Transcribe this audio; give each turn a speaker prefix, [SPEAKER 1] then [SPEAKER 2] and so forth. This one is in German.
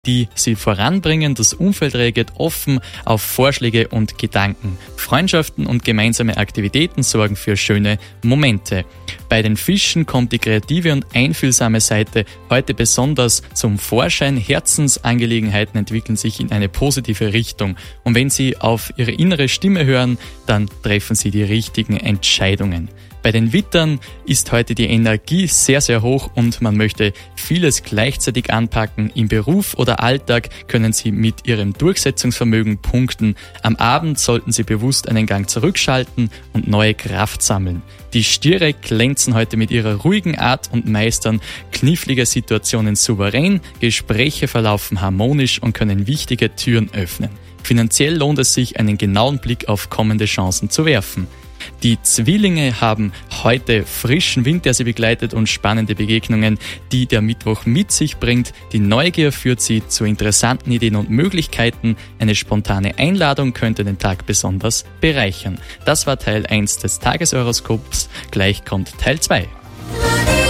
[SPEAKER 1] die sie voranbringen. Das Umfeld reagiert offen auf Vorschläge und Gedanken. Freundschaften und gemeinsame Aktivitäten sorgen für schöne Momente. Bei den Fischen kommt die kreative und einfühlsame Seite heute besonders zum Vorschein. Herzensangelegenheiten entwickeln sich in eine positive Richtung. Und wenn Sie auf Ihre innere Stimme hören, dann treffen Sie die richtigen Entscheidungen. Bei den Wittern ist heute die Energie sehr, sehr hoch und man möchte vieles gleichzeitig anpacken. Im Beruf oder Alltag können Sie mit Ihrem Durchsetzungsvermögen punkten. Am Abend sollten Sie bewusst einen Gang zurückschalten und neue Kraft sammeln. Die Stiere glänzen heute mit ihrer ruhigen Art und meistern knifflige Situationen souverän. Gespräche verlaufen harmonisch und können wichtige Türen öffnen. Finanziell lohnt es sich, einen genauen Blick auf kommende Chancen zu werfen. Die Zwillinge haben heute frischen Wind, der sie begleitet, und spannende Begegnungen, die der Mittwoch mit sich bringt. Die Neugier führt sie zu interessanten Ideen und Möglichkeiten. Eine spontane Einladung könnte den Tag besonders bereichern. Das war Teil 1 des Tageshoroskops. Gleich kommt Teil 2.